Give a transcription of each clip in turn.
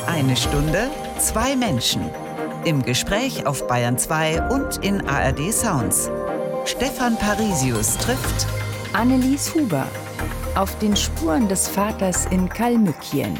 Eine Stunde, zwei Menschen. Im Gespräch auf Bayern 2 und in ARD Sounds. Stefan Parisius trifft Annelies Huber auf den Spuren des Vaters in Kalmykien.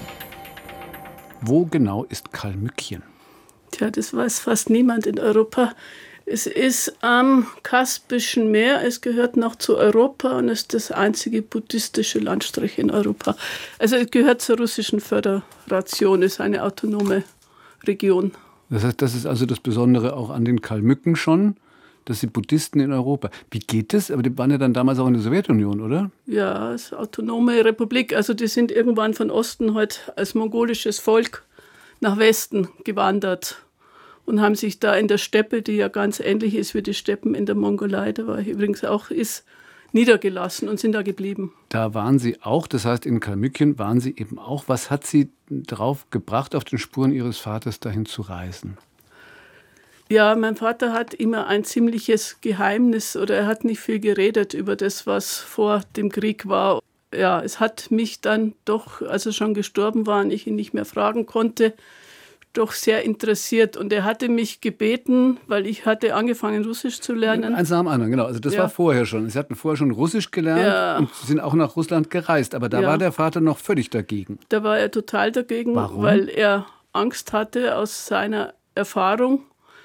Wo genau ist Kalmykien? Tja, das weiß fast niemand in Europa. Es ist am Kaspischen Meer, es gehört noch zu Europa und ist das einzige buddhistische Landstrich in Europa. Also es gehört zur Russischen Föderation, ist eine autonome Region. Das heißt, das ist also das Besondere auch an den Kalmyken schon, dass sie Buddhisten in Europa. Wie geht das? Aber die waren ja dann damals auch in der Sowjetunion, oder? Ja, es ist eine autonome Republik. Also die sind irgendwann von Osten halt als mongolisches Volk nach Westen gewandert und haben sich da in der Steppe, die ja ganz ähnlich ist wie die Steppen in der Mongolei, da war ich übrigens auch, ist niedergelassen und sind da geblieben. Da waren Sie auch, das heißt in Kalmykien waren Sie eben auch. Was hat Sie darauf gebracht, auf den Spuren Ihres Vaters dahin zu reisen? Ja, mein Vater hat immer ein ziemliches Geheimnis oder er hat nicht viel geredet über das, was vor dem Krieg war. Ja, es hat mich dann doch, als er schon gestorben war und ich ihn nicht mehr fragen konnte, doch sehr interessiert. Und er hatte mich gebeten, weil ich hatte angefangen, Russisch zu lernen. Eins nach dem anderen, genau. Also das war vorher schon. Sie hatten vorher schon Russisch gelernt und sind auch nach Russland gereist. Aber da war der Vater noch völlig dagegen. Da war er total dagegen, weil er Angst hatte aus seiner Erfahrung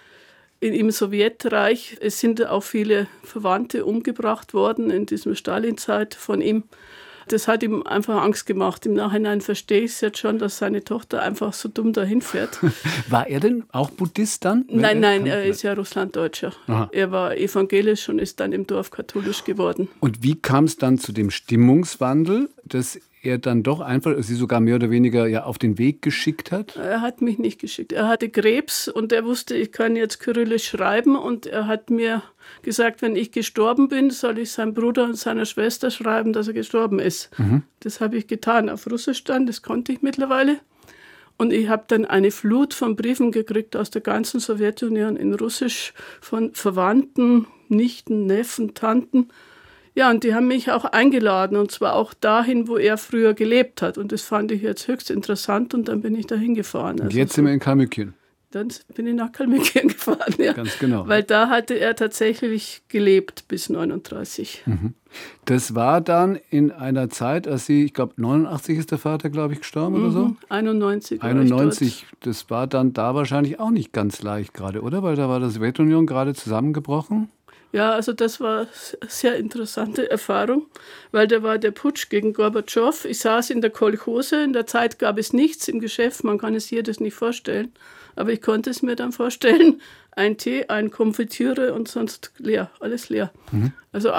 im Sowjetreich. Es sind auch viele Verwandte umgebracht worden in dieser Stalinzeit von ihm. Das hat ihm einfach Angst gemacht. Im Nachhinein verstehe ich es jetzt schon, dass seine Tochter einfach so dumm dahin fährt. War er denn auch Buddhist dann? Nein, er ist ja Russlanddeutscher. Aha. Er war evangelisch und ist dann im Dorf katholisch geworden. Und wie kam es dann zu dem Stimmungswandel, dass er dann doch einfach Sie sogar mehr oder weniger auf den Weg geschickt hat? Er hat mich nicht geschickt. Er hatte Krebs und er wusste, ich kann jetzt Kyrillisch schreiben. Und er hat mir gesagt, wenn ich gestorben bin, soll ich seinem Bruder und seiner Schwester schreiben, dass er gestorben ist. Mhm. Das habe ich getan auf Russisch dann, das konnte ich mittlerweile. Und ich habe dann eine Flut von Briefen gekriegt aus der ganzen Sowjetunion in Russisch von Verwandten, Nichten, Neffen, Tanten. Ja, und die haben mich auch eingeladen, und zwar auch dahin, wo er früher gelebt hat. Und das fand ich jetzt höchst interessant und dann bin ich da hingefahren. Und jetzt sind wir in Kalmykien. Dann bin ich nach Kalmykien gefahren, ja. Ganz genau. Weil da hatte er tatsächlich gelebt bis 1939. Mhm. Das war dann in einer Zeit, als Sie, ich glaube 89 ist der Vater, glaube ich, gestorben oder so? 91. 91, das war dann da wahrscheinlich auch nicht ganz leicht gerade, oder? Weil da war die Sowjetunion gerade zusammengebrochen. Ja, also das war eine sehr interessante Erfahrung, weil da war der Putsch gegen Gorbatschow. Ich saß in der Kolchose, in der Zeit gab es nichts im Geschäft, man kann es hier das nicht vorstellen, aber ich konnte es mir dann vorstellen, ein Tee, ein Konfitüre und sonst leer, alles leer. Mhm. Also